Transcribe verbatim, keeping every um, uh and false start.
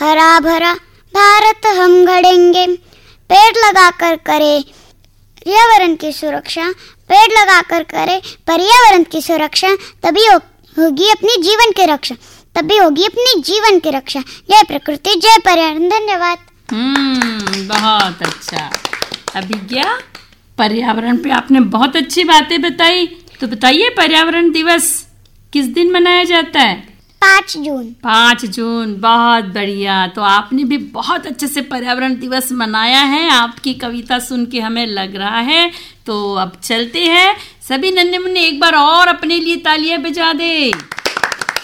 हरा भरा भारत हम गढ़ेंगे। पेड़ लगाकर करे पर्यावरण की सुरक्षा, पेड़ लगाकर करे पर्यावरण की सुरक्षा, तभी हो, होगी अपनी जीवन की रक्षा, तभी होगी अपनी जीवन की रक्षा। जय प्रकृति, जय पर्यावरण। धन्यवाद। हम्म बहुत अच्छा। अभिज्ञा, पर्यावरण पे आपने बहुत अच्छी बातें बताई। तो बताइए, पर्यावरण दिवस किस दिन मनाया जाता है? पाँच जून। पाँच जून, बहुत बढ़िया। तो आपने भी बहुत अच्छे से पर्यावरण दिवस मनाया है। आपकी कविता सुन के हमें लग रहा है। तो अब चलते हैं। सभी नन्हे मुन्ने एक बार और अपने लिए तालियां बजा दे।